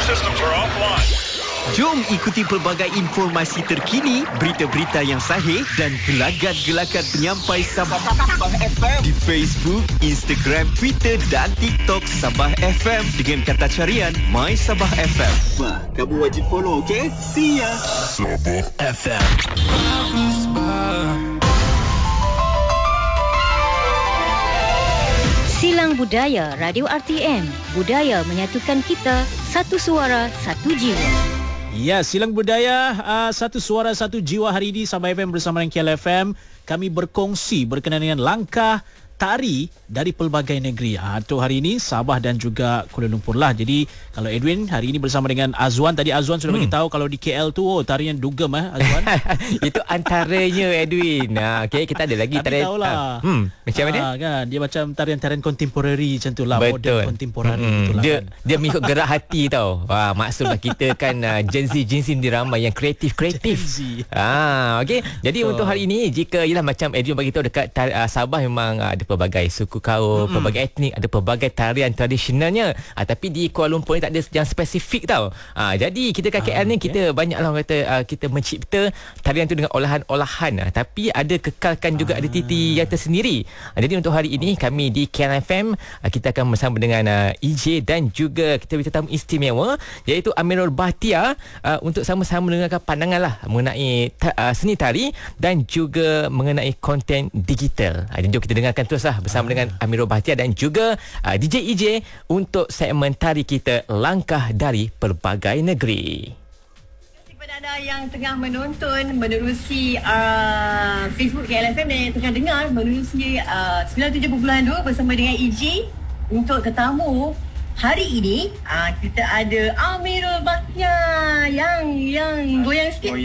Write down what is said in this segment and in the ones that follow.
systems are offline. Jom ikuti pelbagai informasi terkini, berita-berita yang sahih dan gelagat-gelagat penyampai Sabah FM di Facebook, Instagram, Twitter dan TikTok Sabah FM dengan kata carian My Sabah FM. Wah, kamu wajib follow, okay? See ya. Sabah FM. Silang Budaya Radio RTM. Budaya menyatukan kita, satu suara, satu jiwa. Ya, Silang Budaya, satu suara, satu jiwa. Hari ini Sabah FM bersama dengan KLFM, kami berkongsi berkenaan dengan langkah tari dari pelbagai negeri. Untuk hari ini Sabah dan juga Kuala Lumpur lah. Jadi kalau Edwin hari ini bersama dengan Azwan, tadi Azwan sudah bagi tahu kalau di KL tu tarian dugem Azwan. Itu antaranya Edwin. Okay, kita ada lagi tarian. Tahulah. Macam mana? Kan dia macam tarian-tarian kontemporari macam tu lah, modern kontemporari dia, kan. Dia mengikut gerak hati tau. Maksudlah kita kan Gen Z diramai yang kreatif. Okay. Jadi untuk hari ini, jika ialah macam Edwin bagi tahu dekat Sabah memang ada pelbagai suku kaum, pelbagai etnik, ada pelbagai tarian tradisionalnya. Tapi di Kuala Lumpur ni tak ada yang spesifik tau. Jadi kita kat KL ni kita banyaklah orang kata kita mencipta tarian tu dengan olahan-olahan. Tapi ada kekalkan juga ada titi yang tersendiri. Jadi untuk hari ini kami di KLFM kita akan bersama dengan EJ dan juga kita bertetamu istimewa iaitu Amirul Bahtiar untuk sama-sama mendengarkan pandangan lah mengenai seni tari dan juga mengenai konten digital. Jadi jom kita dengarkan teruslah bersama dengan Amirul Bahtiar dan juga DJ EJ untuk segmen tari kita Langkah dari Pelbagai Negeri. Kepada anda yang tengah menonton menerusi Facebook KLFM dan yang tengah dengar menerusi 97.2 bersama dengan EJ, untuk tetamu hari ini kita ada Amirul Bahtiar yang goyang sikit.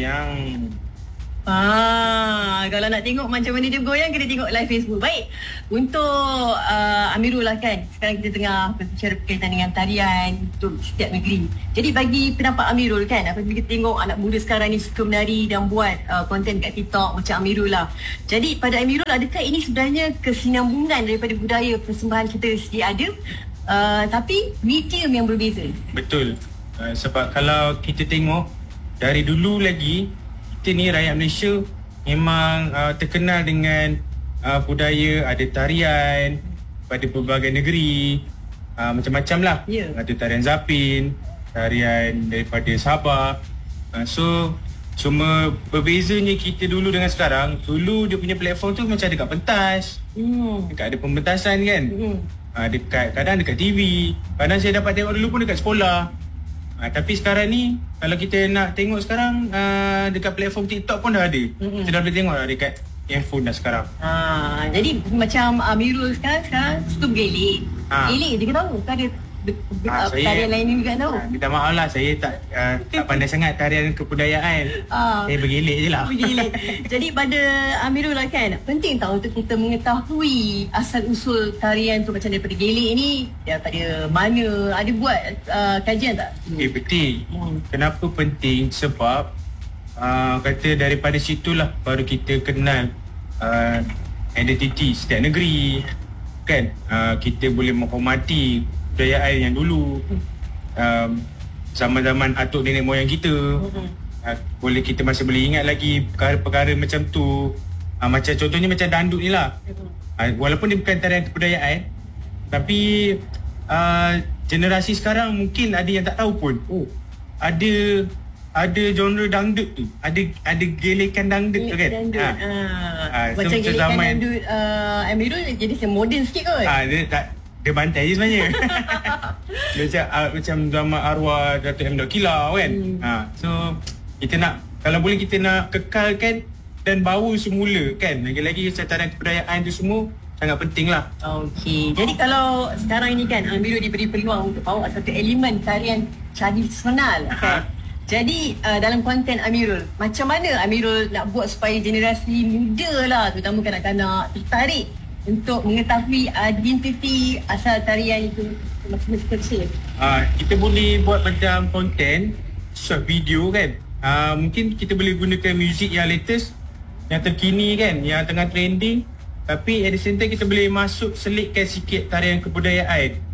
Kalau nak tengok macam mana dia goyang, kena tengok live Facebook. Baik, untuk Amirul lah kan, sekarang kita tengah berbicara berkaitan dengan tarian untuk setiap negeri. Jadi bagi pendapat Amirul kan, apabila kita tengok anak muda sekarang ni suka menari dan buat konten kat TikTok macam Amirul lah. Jadi pada Amirul, adakah ini sebenarnya kesinambungan daripada budaya persembahan kita sedia ada, tapi medium yang berbeza? Betul. Sebab kalau kita tengok dari dulu lagi, kita ni rakyat Malaysia memang terkenal dengan budaya, ada tarian pada pelbagai negeri, macam-macam lah. Ada tarian Zapin, tarian daripada Sabah. So cuma berbezanya kita dulu dengan sekarang. Dulu dia punya platform tu macam dekat pentas, dekat ada pembentasan kan, kadang dekat TV, kadang saya dapat tengok dulu pun dekat sekolah. Tapi sekarang ni kalau kita nak tengok sekarang dekat platform TikTok pun dah ada. Kita dah boleh tengok dah dekat handphone dah sekarang. Jadi macam Amirul sekarang suka bergelik. Gelik dia tahu tak ada tarian lain juga tahu. Minta maaf lah, saya tak pandai sangat tarian kebudayaan. Saya bergelik je lah. Jadi pada Amirul lah kan, penting tahu untuk kita mengetahui asal-usul tarian tu, macam daripada gelik ni daripada mana, ada buat kajian tak? Penting. Kenapa penting? Sebab kata daripada situlah baru kita kenal identiti setiap negeri kan. Kita boleh menghormati budayaan yang dulu, zaman-zaman atuk nenek moyang kita. Kita masih boleh ingat lagi perkara-perkara macam tu. Macam contohnya macam dandut ni lah. Walaupun dia bukan tarian kebudayaan, tapi generasi sekarang mungkin ada yang tak tahu pun. Ada genre dangdut tu, ada gelekan dangdut tu kan. Macam so, gelekan dangdut Amirul jadi macam moden sikit kot. Dia bantai je sebenarnya. Macam drama arwah Datuk M. Kilau kan. So kita nak, kalau boleh kita nak kekalkan dan bawa semula kan. Lagi-lagi tarian kebudayaan tu semua sangat penting lah. Okey. Jadi kalau sekarang ni kan Amirul diberi peluang untuk bawa satu elemen tarian tradisional kan. Jadi dalam konten Amirul, macam mana Amirul nak buat supaya generasi muda lah, terutama kanak-kanak, tertarik untuk mengetahui identiti asal tarian itu masing-masing kecil? Kita boleh buat macam konten short video kan. Mungkin kita boleh gunakan muzik yang latest, yang terkini kan, yang tengah trending. Tapi at the same time kita boleh selitkan sikit tarian kebudayaan.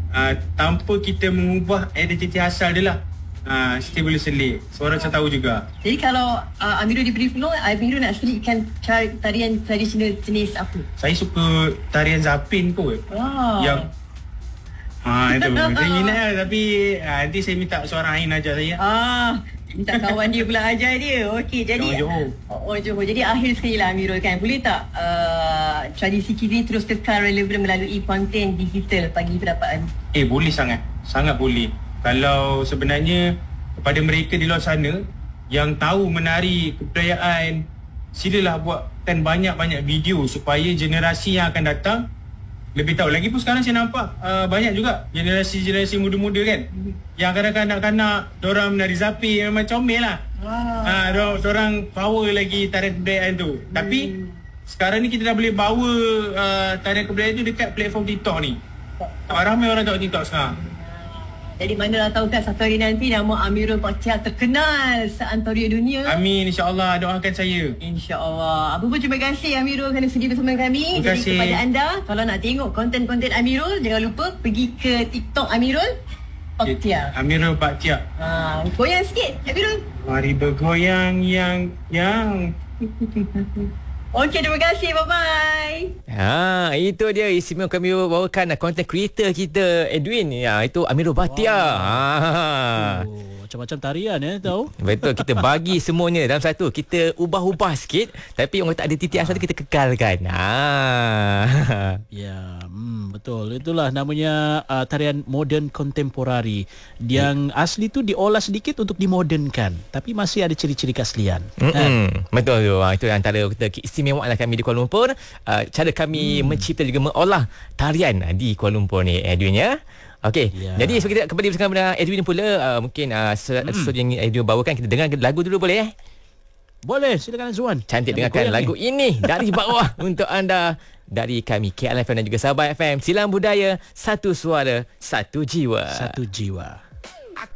tanpa kita mengubah identiti asal dia lah. Mesti boleh selit. Suara macam tahu juga. Jadi kalau Amirul diberi peluang, Amirul nak selitkan tarian tradisional jenis apa? Saya suka tarian Zapin kot. Yang itu. Saya minat lah, tapi nanti saya minta seorang Ain ajar saya. Minta kawan dia pula ajar dia. Okey, jadi Johor. Jadi akhir sekali lah Amirul kan. Boleh tak tradisi kita terus kekal relevan melalui konten digital pagi perdapat? Boleh sangat. Sangat boleh. Kalau sebenarnya kepada mereka di luar sana yang tahu menari kebudayaan, silalah buatkan banyak-banyak video supaya generasi yang akan datang lebih tahu. Lagi pun sekarang saya nampak banyak juga generasi muda-muda kan, yang kadang-kadang kanak-kanak diorang menari zapi memang comel lah. Diorang power lagi tarian kebudayaan tu. Tapi sekarang ni kita dah boleh bawa tarian kebudayaan tu dekat platform TikTok ni. Ramai orang tengok TikTok sekarang. Jadi manalah tahu kan satu hari nanti nama Amirul Bachtiar terkenal seantara dunia. Amin, insya-Allah, doakan saya. Insya-Allah. Apa pun terima kasih Amirul kerana sudi bersama kami. Terima kasih. Jadi kepada anda, kalau nak tengok konten-konten Amirul, jangan lupa pergi ke TikTok Amirul Bachtiar. Amirul Bachtiar. Goyang sikit Amirul. Mari bergoyang yang Okey, terima kasih. Bye-bye. Itu dia istimewa kami bawakan content creator kita Edwin. Itu Amirul Bachtiar. Macam-macam tarian tahu. Betul, kita bagi semuanya dalam satu. Kita ubah-ubah sikit, tapi orang tak ada titik asal tu kita kekalkan. Betul. Itulah namanya tarian moden kontemporari. Yang asli tu diolah sedikit untuk dimodernkan, tapi masih ada ciri-ciri keaslian. Betul tu. Itu antara keistimewaan kami di Kuala Lumpur. Cara kami mencipta juga mengolah tarian di Kuala Lumpur ni, Edwin ya. Okey. Jadi kita kembali bersama dengan Edwin pula. Mungkin sesuatu yang Edwin bawakan, kita dengar lagu dulu boleh? Boleh, silakan Azwan. Cantik dengarkan lagu ini dari bawah untuk anda. Dari kami KL FM dan juga Sabah FM. Silang Budaya, satu suara, satu jiwa. Satu jiwa.